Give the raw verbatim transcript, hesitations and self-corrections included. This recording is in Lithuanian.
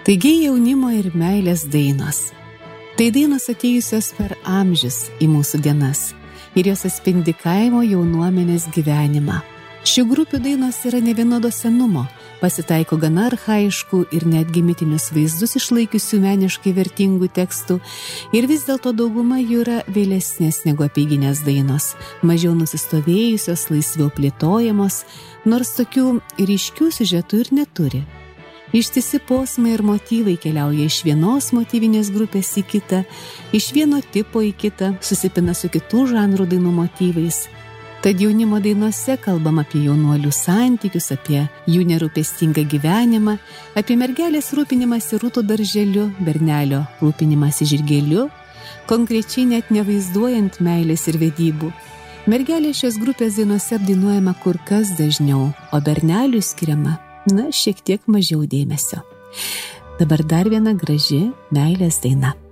Taigi jaunimo ir meilės dainos. Tai dainos atėjusios per amžius į mūsų dienas ir jos atspindi kaimo jaunuomenės gyvenimą. Šių grupių dainos yra nevienodo senumo, pasitaiko gana archaiškų ir netgi mitinius vaizdus išlaikiusių meniškai vertingų tekstų ir vis dėlto dauguma jų yra vėlesnės negu apeiginės dainos, mažiau nusistovėjusios, laisviau plėtojamos, nors tokių ryškių siužetų ir neturi. Ištisi posmai ir motyvai keliauja iš vienos motyvinės grupės į kitą, iš vieno tipo į kitą, susipina su kitų žanrų dainų motyvais. Tad jaunimo dainose kalbam apie jaunuolių santykius, apie jų nerūpestingą gyvenimą, apie mergelės rūpinimąsi rūtų darželiu, bernelio rūpinimąsi žirgeliu, konkrečiai net nevaizduojant meilės ir vedybų. Mergelė šios grupės dainose apdainuojama kur kas dažniau, o berneliui skiriama, na, šiek tiek mažiau dėmesio. Dabar dar viena graži meilės daina.